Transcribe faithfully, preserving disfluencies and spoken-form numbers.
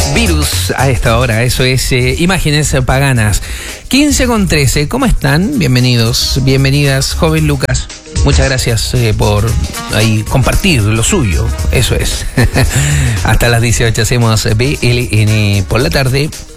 Virus a esta hora, eso es eh, Imágenes Paganas. quince con trece, ¿cómo están? Bienvenidos, bienvenidas, joven Lucas. Muchas gracias eh, por ahí compartir lo suyo, eso es. Hasta las dieciocho hacemos B L N por la tarde